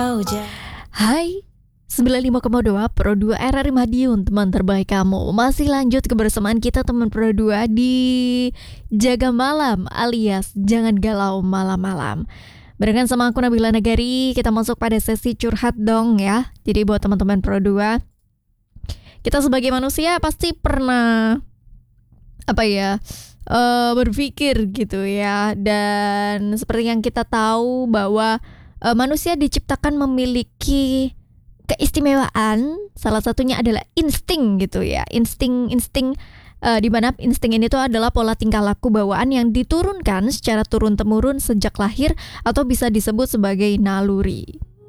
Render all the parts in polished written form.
Hai, 95,2 Pro 2 RRI Madiun, teman terbaik kamu. Masih lanjut kebersamaan kita teman Pro 2 di Jaga Malam alias Jangan Galau Malam-Malam. Barengan sama aku Nabila Nagari, kita masuk pada sesi curhat dong ya. Jadi buat teman-teman Pro 2, kita sebagai manusia pasti pernah berpikir gitu ya. Dan seperti yang kita tahu bahwa manusia diciptakan memiliki keistimewaan, salah satunya adalah insting gitu ya. Insting di mana insting ini tuh adalah pola tingkah laku bawaan yang diturunkan secara turun-temurun sejak lahir atau bisa disebut sebagai naluri.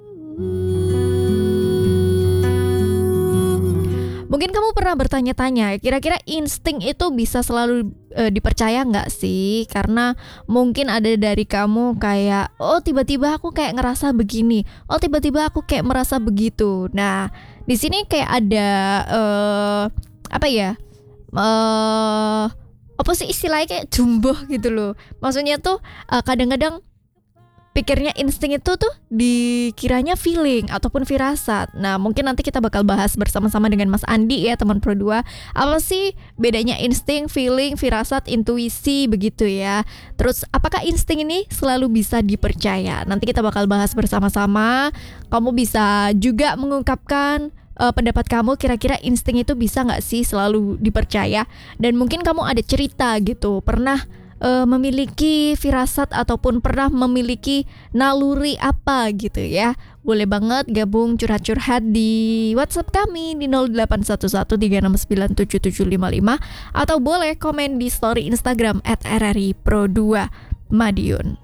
Mungkin kamu pernah bertanya-tanya, kira-kira insting itu bisa selalu dipercaya nggak sih? Karena mungkin ada dari kamu kayak, oh tiba-tiba aku kayak ngerasa begini, oh tiba-tiba aku kayak merasa begitu. Nah, di sini kayak ada apa sih istilahnya, kayak jumboh gitu loh. Maksudnya tuh kadang-kadang pikirnya insting itu tuh dikiranya feeling ataupun firasat. Nah, mungkin nanti kita bakal bahas bersama-sama dengan Mas Andi ya, teman Pro 2. Apa sih bedanya insting, feeling, firasat, intuisi begitu ya. Terus apakah insting ini selalu bisa dipercaya? Nanti kita bakal bahas bersama-sama. Kamu bisa juga mengungkapkan pendapat kamu, kira-kira insting itu bisa gak sih selalu dipercaya? Dan mungkin kamu ada cerita gitu, pernah memiliki firasat ataupun pernah memiliki naluri apa gitu ya. Boleh banget gabung curhat-curhat di WhatsApp kami di 081136977755 atau boleh komen di story Instagram @rripro2madiun.